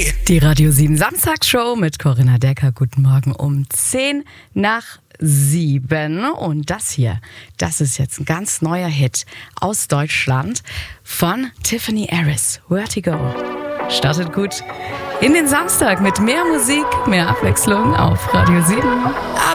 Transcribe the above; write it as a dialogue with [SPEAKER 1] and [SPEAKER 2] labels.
[SPEAKER 1] Energy.
[SPEAKER 2] Die Radio 7 Samstagsshow mit Corinna Decker. Guten Morgen um 6:10. Und das hier, das ist jetzt ein ganz neuer Hit aus Deutschland von Tiffany Harris. Vertigo. Startet gut in den Samstag mit mehr Musik, mehr Abwechslung auf Radio 7.